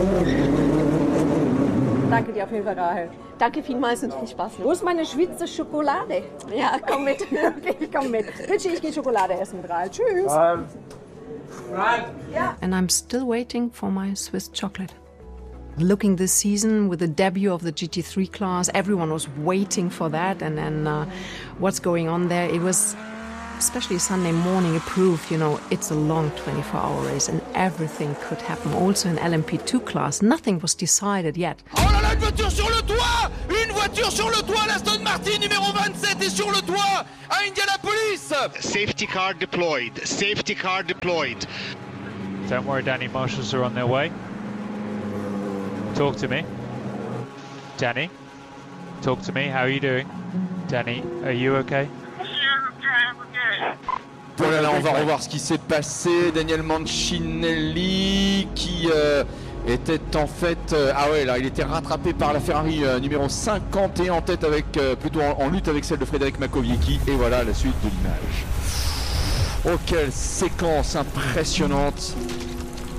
Danke dir auf jeden Fall, Rahel. Danke vielmals und viel Spaß. Wo ist meine Schweizer Schokolade? Ja, komm mit. Okay, ich komm mit. Richie, ich gehe Schokolade essen mit Rahel. Tschüss. And I'm still waiting for my Swiss chocolate. Looking this season with the debut of the GT3 class, everyone was waiting for that, and then what's going on there, it was especially Sunday morning a proof, you know, it's a long 24-hour race and everything could happen. Also in LMP2 class, nothing was decided yet. Oh là là, une voiture sur le toit! Une voiture sur le toit, l'Aston Martin numéro 27 est sur le toit à Indianapolis! Safety car deployed, safety car deployed. Don't worry, Danny, marshals are on their way. Talk to me. Danny, talk to me, how are you doing? Danny, are you okay? Voilà, là on va revoir ce qui s'est passé. Daniel Mancinelli qui était en fait... ah ouais, là il était rattrapé par la Ferrari numéro 51 en tête avec, plutôt en lutte avec celle de Frédéric Makowiecki. Et voilà la suite de l'image. Oh, quelle séquence impressionnante.